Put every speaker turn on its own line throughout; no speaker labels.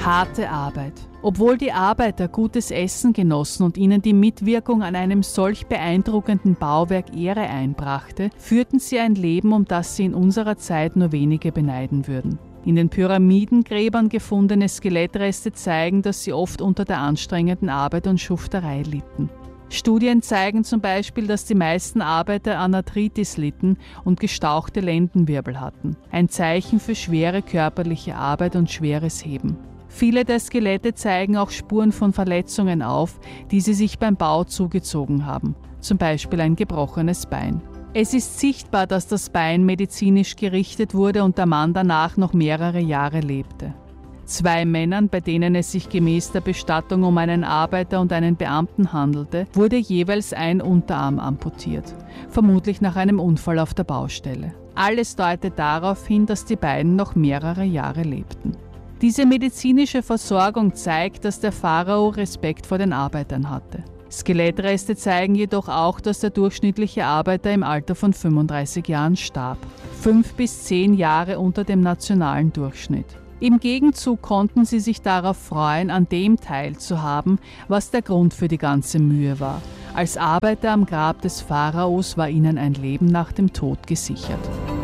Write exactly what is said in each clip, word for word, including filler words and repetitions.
Harte Arbeit. Obwohl die Arbeiter gutes Essen genossen und ihnen die Mitwirkung an einem solch beeindruckenden Bauwerk Ehre einbrachte, führten sie ein Leben, um das sie in unserer Zeit nur wenige beneiden würden. In den Pyramidengräbern gefundene Skelettreste zeigen, dass sie oft unter der anstrengenden Arbeit und Schufterei litten. Studien zeigen zum Beispiel, dass die meisten Arbeiter an Arthritis litten und gestauchte Lendenwirbel hatten. Ein Zeichen für schwere körperliche Arbeit und schweres Heben. Viele der Skelette zeigen auch Spuren von Verletzungen auf, die sie sich beim Bau zugezogen haben, zum Beispiel ein gebrochenes Bein. Es ist sichtbar, dass das Bein medizinisch gerichtet wurde und der Mann danach noch mehrere Jahre lebte. Zwei Männern, bei denen es sich gemäß der Bestattung um einen Arbeiter und einen Beamten handelte, wurde jeweils ein Unterarm amputiert, vermutlich nach einem Unfall auf der Baustelle. Alles deutet darauf hin, dass die beiden noch mehrere Jahre lebten. Diese medizinische Versorgung zeigt, dass der Pharao Respekt vor den Arbeitern hatte. Skelettreste zeigen jedoch auch, dass der durchschnittliche Arbeiter im Alter von fünfunddreißig Jahren starb. Fünf bis zehn Jahre unter dem nationalen Durchschnitt. Im Gegenzug konnten sie sich darauf freuen, an dem teilzuhaben, was der Grund für die ganze Mühe war. Als Arbeiter am Grab des Pharaos war ihnen ein Leben nach dem Tod gesichert.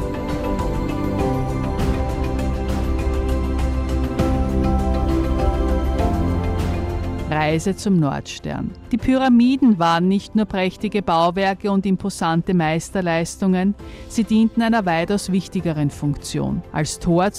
Reise zum Nordstern. Die Pyramiden waren nicht nur prächtige Bauwerke und imposante Meisterleistungen, sie dienten einer weitaus wichtigeren Funktion, als Tor